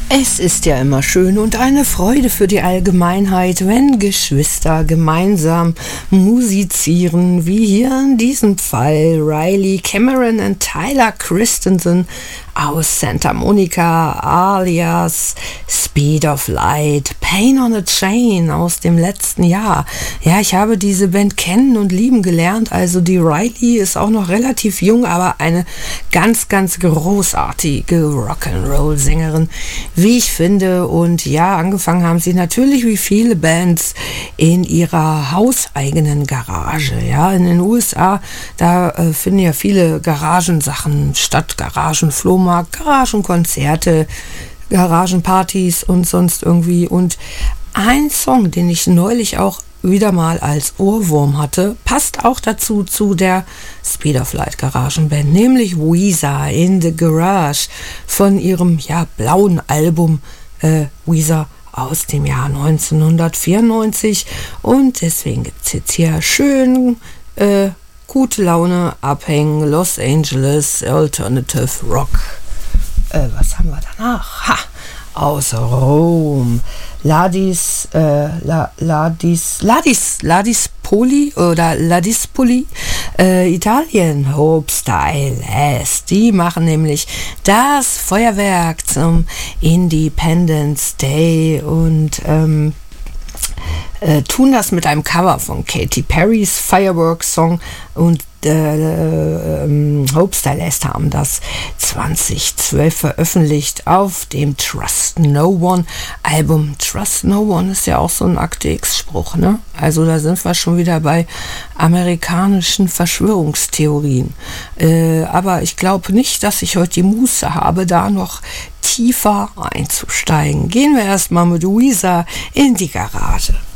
Es ist ja immer schön und eine Freude für die Allgemeinheit, wenn Geschwister gemeinsam musizieren, wie hier in diesem Fall Riley Cameron und Tyler Christensen aus Santa Monica alias Speed of Light, Pain on a Chain aus dem letzten Jahr. Ja, ich habe diese Band kennen und lieben gelernt, also die Riley ist auch noch relativ jung, aber eine ganz, ganz großartige Rock'n'Roll-Sängerin, wie ich finde. Und ja, angefangen haben sie natürlich wie viele Bands in ihrer hauseigenen Garage. Ja, in den USA, da finden ja viele Garagensachen statt, Garagenflohmarkt, Garagenkonzerte, Garagenpartys und sonst irgendwie. Und ein Song, den ich neulich auch wieder mal als Ohrwurm hatte, passt auch dazu, zu der Speed of Light Garagenband, nämlich Weezer in the Garage von ihrem blauen Album Weezer aus dem Jahr 1994. Und deswegen gibt es jetzt hier schön gute Laune abhängen, Los Angeles Alternative Rock. Was haben wir danach? Aus Rom. Ladispoli oder Ladispoli, Italien, Hopestyle S. Die machen nämlich das Feuerwerk zum Independence Day und tun das mit einem Cover von Katy Perrys Fireworks Song und Hopestyle S haben das 2012 veröffentlicht auf dem Trust No One Album. Trust No One ist ja auch so ein Akte X-Spruch, ne? Also da sind wir schon wieder bei amerikanischen Verschwörungstheorien. Aber ich glaube nicht, dass ich heute die Muße habe, da noch tiefer einzusteigen. Gehen wir erstmal mit Weezer in die Garage.